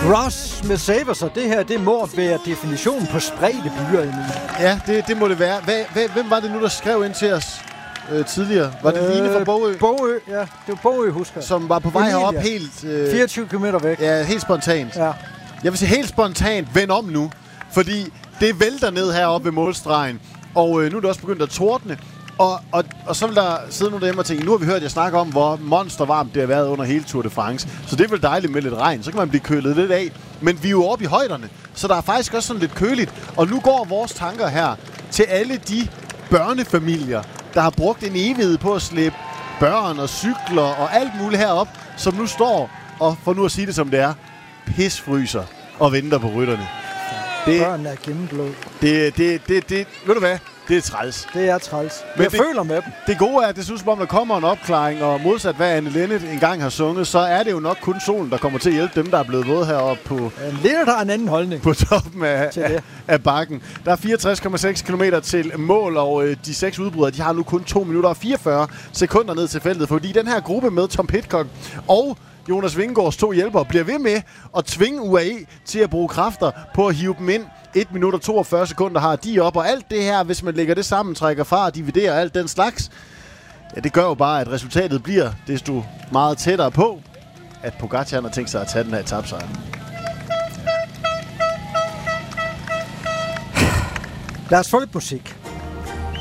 Ross med Saver, så det her, det må være definitionen på spredte byer, Emil. Ja, det må det være. Hvem var det nu, der skrev ind til os tidligere? Var det Line fra Bogø? Bogø, ja. Det var Bogø, husker jeg. Som var på vej herop helt... 24 km væk. Ja, helt spontant. Ja. Jeg vil sige helt spontant, vend om nu. Fordi det vælter ned heroppe ved målstregen. Og nu er det også begyndt at tordne. Og så vil der sidde nogle derhjemme og tænke, nu har vi hørt jer snakke om, hvor monstervarmt det har været under hele Tour de France. Så det er vel dejligt med lidt regn. Så kan man blive kølet lidt af. Men vi er jo oppe i højderne, så der er faktisk også sådan lidt køligt. Og nu går vores tanker her til alle de børnefamilier, der har brugt en evighed på at slæbe børn og cykler og alt muligt herop, som nu står, og for nu at sige det som det er, pisfryser og venter på rytterne. Børn er gennemblod. Ved du hvad? Det er træls. Det er træls. Men jeg føler med dem. Det gode er, at det synes om, der kommer en opklaring, og modsat hvad Anne Linnet engang har sunget, så er det jo nok kun solen, der kommer til at hjælpe dem, der er blevet våde heroppe på... Linnet har en anden holdning. På toppen af bakken. Der er 64,6 km til mål, og de 6 udbrydere, de har nu kun 2 minutter og 44 sekunder ned til feltet, fordi den her gruppe med Tom Pidcock og Jonas Vingegaards 2 hjælpere bliver ved med at tvinge UAE til at bruge kræfter på at hive dem ind. 1 minut og 42 sekunder har de op, og alt det her, hvis man lægger det sammen, trækker fra og dividerer alt den slags, ja, det gør jo bare, at resultatet bliver desto meget tættere på, at Pogacar har tænkt sig at tage den her etapesejr. Lad os få lidt musik.